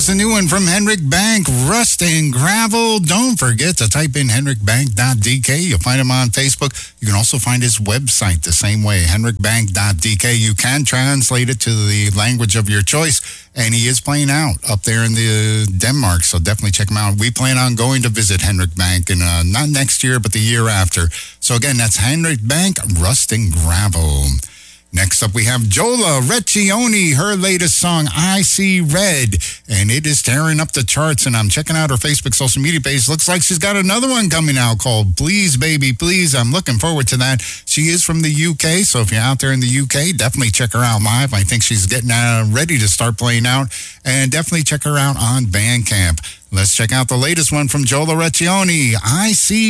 was a new one from Henrik Bank, Rust and Gravel. Don't forget to type in henrikbank.dk. You'll find him on Facebook. You can also find his website the same way, henrikbank.dk. You can translate it to the language of your choice, and he is playing out up there in the Denmark, so definitely check him out. We plan on going to visit Henrik Bank, and not next year, but the year after. So again, that's Henrik Bank, Rust and Gravel. Next up, we have Jola Recchioni, her latest song, I See Red, and it is tearing up the charts, and I'm checking out her Facebook social media page. Looks like she's got another one coming out called Please Baby Please. I'm looking forward to that. She is from the UK, so if you're out there in the UK, definitely check her out live. I think she's getting ready to start playing out, and definitely check her out on Bandcamp. Let's check out the latest one from Jola Recchioni, I See